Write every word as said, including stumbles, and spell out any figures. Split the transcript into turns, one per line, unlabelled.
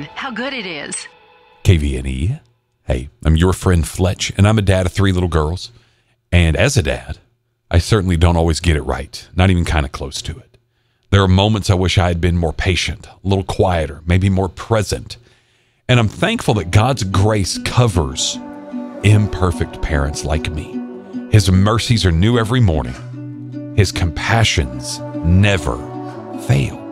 Listen, how good it is.
K V N E. Hey, I'm your friend Fletch, and I'm a dad of three little girls. And as a dad, I certainly don't always get it right, not even kind of close to it. There are moments I wish I had been more patient, a little quieter, maybe more present. And I'm thankful that God's grace covers imperfect parents like me. His mercies are new every morning. His compassions never fail.